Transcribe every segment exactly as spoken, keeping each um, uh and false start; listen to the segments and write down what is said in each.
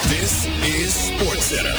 This is SportsCenter.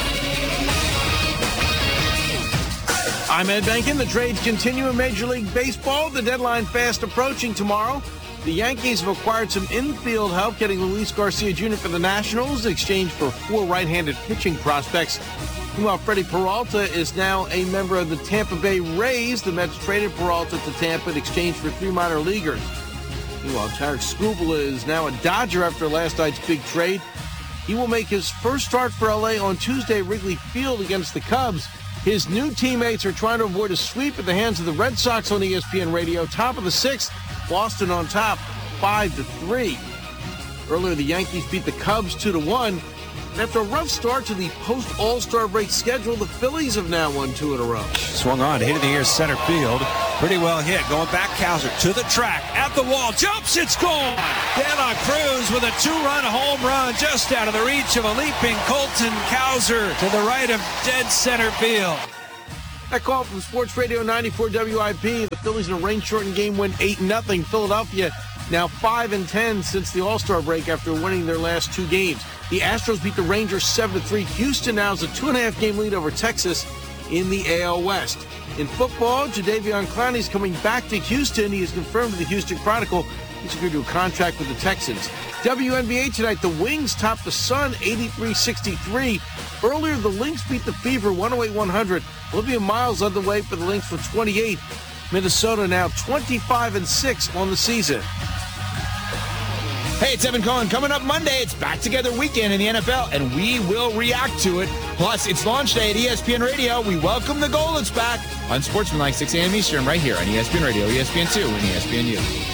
I'm Ed Benkin. The trades continue in Major League Baseball. The deadline fast approaching tomorrow. The Yankees have acquired some infield help, getting Luis Garcia Junior for the Nationals in exchange for four right-handed pitching prospects. Meanwhile, Freddie Peralta is now a member of the Tampa Bay Rays. The Mets traded Peralta to Tampa in exchange for three minor leaguers. Meanwhile, Tarek Skubal is now a Dodger after last night's big trade. He will make his first start for L A on Tuesday at Wrigley Field against the Cubs. His new teammates are trying to avoid a sweep at the hands of the Red Sox on E S P N Radio. Top of the sixth, Boston on top, five to three. Earlier, the Yankees beat the Cubs two to one. And after a rough start to the post-All-Star break schedule, the Phillies have now won two in a row. Swung on, hit in the air, center field. Pretty well hit. Going back, Cowser to the track, at the wall, jumps, it's gone. De La Cruz with a two-run home run just out of the reach of a leaping Colton Cowser to the right of dead center field. That call from Sports Radio ninety-four W I P. The Phillies in a rain-shortened game win eight nothing. Philadelphia now five and ten since the All-Star break after winning their last two games. The Astros beat the Rangers seven to three. Houston now has a two-and-a-half game lead over Texas in the A L West. In football, Jadeveon Clowney is coming back to Houston. He is confirmed to the Houston Chronicle. He's agreed to a contract with the Texans. W N B A tonight, the Wings topped the Sun eighty-three sixty-three. Earlier, the Lynx beat the Fever one oh eight one hundred. Olivia Miles led the way for the Lynx for twenty-eight. Minnesota now twenty-five and six on the season. Hey, it's Evan Cohen. Coming up Monday, it's Back Together Weekend in the N F L, and we will react to it. Plus, it's launch day at E S P N Radio. We welcome the Goldens back on Sportsmanlike, six a.m. Eastern, right here on E S P N Radio, E S P N two, and E S P N U.